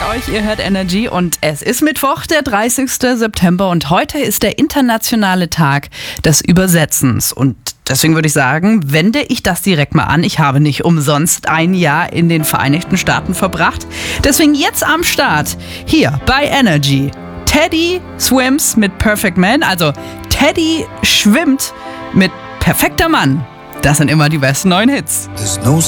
euch, ihr hört Energy und es ist Mittwoch, der 30. September und heute ist der internationale Tag des Übersetzens und deswegen würde ich sagen, wende ich das direkt mal an. Ich habe nicht umsonst ein Jahr in den Vereinigten Staaten verbracht, deswegen jetzt am Start hier bei Energy. Teddy swims mit Perfect Man, also Teddy schwimmt mit Perfekter Mann. Das sind immer die besten neuen Hits. There's no